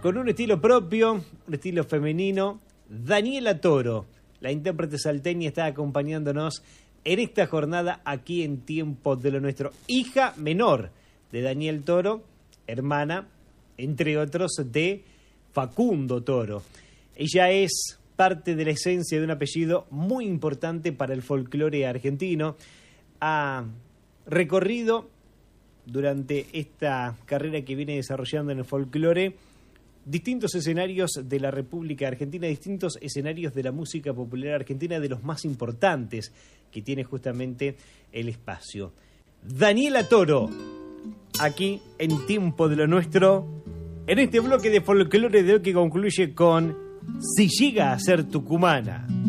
con un estilo propio, un estilo femenino. Daniela Toro, la intérprete salteña, está acompañándonos en esta jornada aquí en Tiempo de lo Nuestro. Hija menor de Daniel Toro, hermana, entre otros, de Facundo Toro. Ella es parte de la esencia de un apellido muy importante para el folclore argentino. Ha recorrido durante esta carrera que viene desarrollando en el folclore distintos escenarios de la República Argentina, distintos escenarios de la música popular argentina, de los más importantes que tiene justamente el espacio. Daniela Toro, aquí en Tiempo de lo Nuestro, en este bloque de folclore de hoy que concluye con Si llega a ser tucumana.